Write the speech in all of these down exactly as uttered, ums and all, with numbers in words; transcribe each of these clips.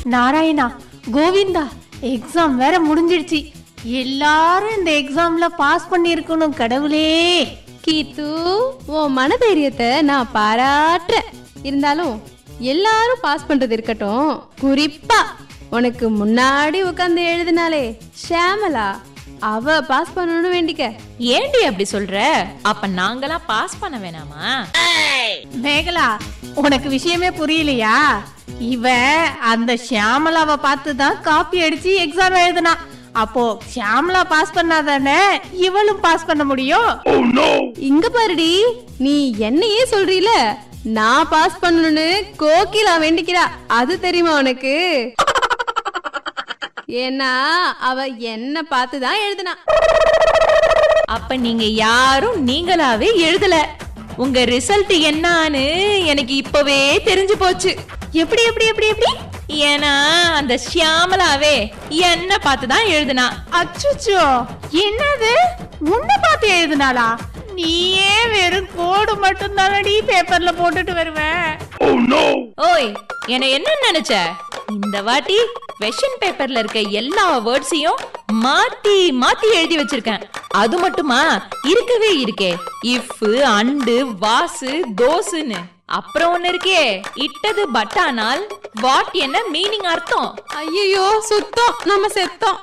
Narayana, Govinda, exam வேற முடிஞ்சிடுச்சு. எல்லாரும் இந்த எக்ஸாம்ல பாஸ் பண்ணி இருக்கணும் கடவுளே. கீத்து, உன் மனதைரியத்தை நான் பாராட்டுறேன். இருந்தாலும் எல்லாரும் பாஸ் பண்றது இருக்கட்டும், குறிப்பா உனக்கு முன்னாடி உட்கார்ந்து எழுதினாலே ஷியாமலா, அவ பாஸ் பண்ணணும்னு வேண்டிக்க. ஏண்டி அப்படி சொல்ற? அப்ப நாங்களாம் பாஸ் பண்ண வேணாமா? மேகலா, உனக்கு விஷயமே புரியலையா? இவ அந்த ஷியாமலாவை பார்த்து தான் காப்பி அடிச்சு எக்ஸாம் எழுதுனா. அப்போ ஷியாமலா பாஸ் பண்ணாதானே இவளும் பாஸ் பண்ண முடியும். இங்க பாருடி, நீ என்னையே சொல்றீல, நான் பாஸ் பண்ணணும்னு கோகிலா வேண்டிக்கிறா. அது தெரியுமா உனக்கு? ஏன்னா அவ என்ன பார்த்துதான் எழுதுனா. அப்ப நீங்க யாரும் நீங்களாவே எழுதல. உங்க ரிசல்ட் என்னன்னு எனக்கு இப்பவே தெரிஞ்சு போச்சு. எப்படி எப்படி எப்படி எப்படி? ஏன்னா அந்த ஷியாமலாவே என்ன பார்த்துதான் எழுதுனா. அச்சுச்சோ, என்னது? உன்னை பார்த்து எழுதுனாளா? நீயே வெறும் கோடு மட்டும் தானடி பேப்பர்ல போட்டுட்டு வருவேன். ஓய், என்ன என்ன நினைச்ச? இந்த வாட்டி வெஷன் பேப்பர்ல இருக்க எல்லா வேர்ட்ஸையும் மாத்தி மாத்தி எழுதி வச்சிருக்கேன். அது மட்டுமா, இருக்கவே இருக்கே இஃப், அண்டு, வாசு, தோசுன்னு. அப்புறம் ஒண்ணு இருக்கே, இட்டது பட்டானால் வாட் என்ன மீனிங் அர்த்தம். ஐயோ சுத்தம், நம்ம செத்தோம்.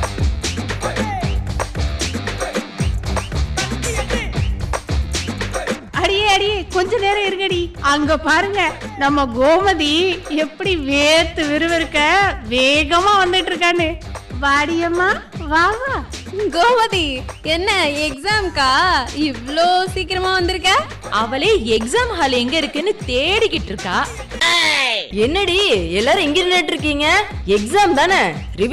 அடியே அடியே, கொஞ்ச நேரம் இருங்கடி. அங்க பாருங்க, நம்ம கோமதி எப்படி வேர்த்து விறுவிறுக்க வேகமா வந்துட்டு இருக்கான்னு. வாடியம்மா, வா வா. கோமதி, என்ன எக்ஸாம்க்கா இவ்ளோ சீக்கிரமா வந்திருக்க? அவளே எக்ஸாம் ஹால் எங்க இருக்குன்னு தேடிக்கிட்டு இருக்கா. என்னடி எல்லாரும் இங்க நின்னுட்டு இருக்கீங்க? எக்ஸாம் தானே?